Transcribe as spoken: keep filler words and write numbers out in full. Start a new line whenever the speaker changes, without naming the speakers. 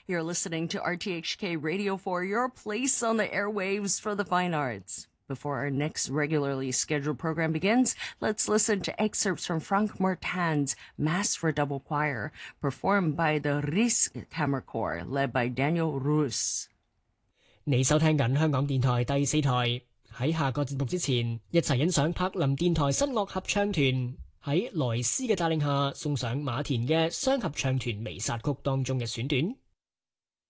You're listening to R T H K Radio for your place on the airwaves for the fine arts. Before our next regularly scheduled program begins, let's listen to excerpts from Frank Martin's Mass for Double Choir, performed by the Risk Kammerchor, led by Daniel Rus.
你收聽緊香港電台第四台。喺下個節目之前，一齊欣賞柏林電台新樂合唱團喺萊斯嘅帶領下送上馬田嘅雙合唱團彌撒曲當中嘅選段。